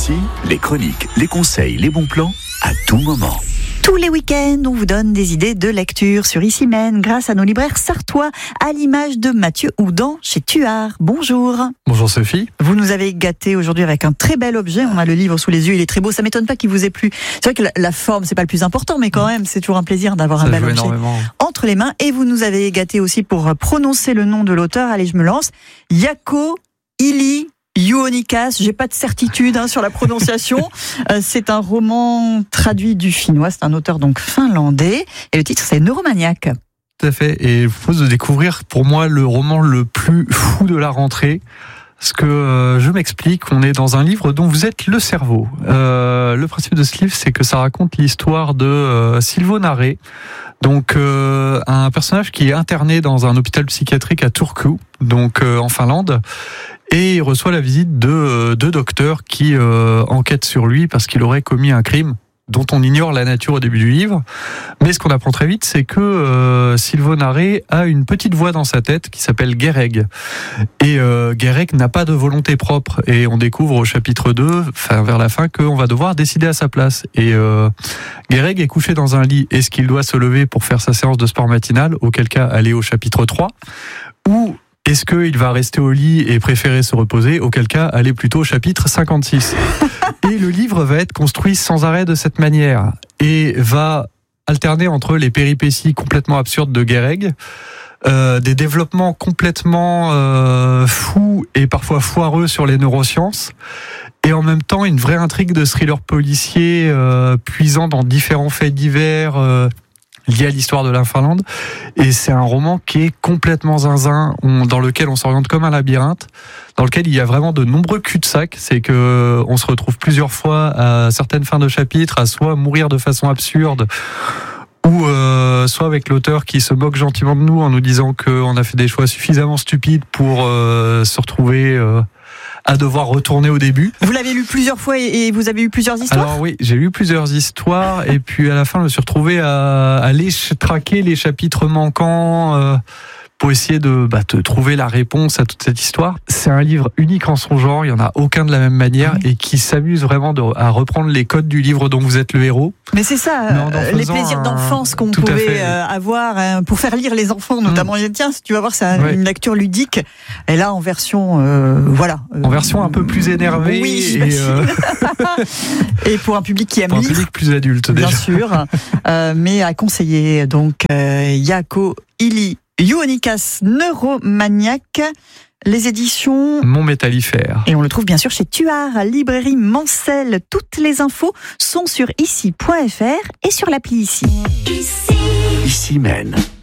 Ici, les chroniques, les conseils, les bons plans, à tout moment. Tous les week-ends, on vous donne des idées de lecture sur Ici Même grâce à nos libraires sartois, à l'image de Mathieu Houdan chez Tuard. Bonjour. Bonjour Sophie. Vous nous avez gâté aujourd'hui avec un très bel objet. On a le livre sous les yeux, il est très beau. Ça m'étonne pas qu'il vous ait plu. C'est vrai que la forme, c'est pas le plus important, mais quand même, c'est toujours un plaisir d'avoir un bel objet entre les mains. Et vous nous avez gâté aussi pour prononcer le nom de l'auteur. Allez, je me lance. Jaakko Iili Juonikas, j'ai pas de certitude sur la prononciation. C'est un roman traduit du finnois, c'est un auteur donc finlandais, et le titre c'est Neuromaniac. Tout à fait, et je vous propose de découvrir pour moi le roman le plus fou de la rentrée. Parce que je m'explique, on est dans un livre dont vous êtes le cerveau. Le principe de ce livre, c'est que ça raconte l'histoire de Silvo Nare, donc un personnage qui est interné dans un hôpital psychiatrique à Turku, donc en Finlande, et il reçoit la visite de deux docteurs qui enquêtent sur lui parce qu'il aurait commis un crime dont on ignore la nature au début du livre. Mais ce qu'on apprend très vite, c'est que Silvo Nare a une petite voix dans sa tête qui s'appelle Gereg. Et Gereg n'a pas de volonté propre. Et on découvre au chapitre 2, vers la fin, qu'on va devoir décider à sa place. Et Gereg est couché dans un lit. Est-ce qu'il doit se lever pour faire sa séance de sport matinale, auquel cas aller au chapitre 3, ou est-ce qu'il va rester au lit et préférer se reposer, auquel cas aller plutôt au chapitre 56. Et le livre va être construit sans arrêt de cette manière et va alterner entre les péripéties complètement absurdes de Gereg, des développements complètement fous et parfois foireux sur les neurosciences, et en même temps une vraie intrigue de thriller policier puisant dans différents faits divers lié à l'histoire de la Finlande. Et c'est un roman qui est complètement zinzin, dans lequel on s'oriente comme un labyrinthe, dans lequel il y a vraiment de nombreux cul-de-sac. C'est que on se retrouve plusieurs fois à certaines fins de chapitres à soit mourir de façon absurde, ou soit avec l'auteur qui se moque gentiment de nous en nous disant qu'on a fait des choix suffisamment stupides pour se retrouver à devoir retourner au début. Vous l'avez lu plusieurs fois et vous avez eu plusieurs histoires ? Alors oui, j'ai lu plusieurs histoires et puis à la fin je me suis retrouvé à aller traquer les chapitres manquants pour essayer de trouver la réponse à toute cette histoire. C'est un livre unique en son genre, il n'y en a aucun de la même manière et qui s'amuse vraiment à reprendre les codes du livre dont vous êtes le héros. Mais c'est ça, les plaisirs d'enfance qu'on pouvait avoir pour faire lire les enfants, notamment. Tiens, tu vas voir, c'est une lecture ludique. Et là, en version, en version un peu plus énervée. Oui, et pour un public qui aime lire. Pour un public plus adulte, déjà. Bien sûr, mais à conseiller. Donc, Jaakko Iili Juonikas, Neuromaniac, les éditions Mon Métallifère. Et on le trouve bien sûr chez Tuard, à librairie Mancel. Toutes les infos sont sur ici.fr et sur l'appli Ici. Ici Même.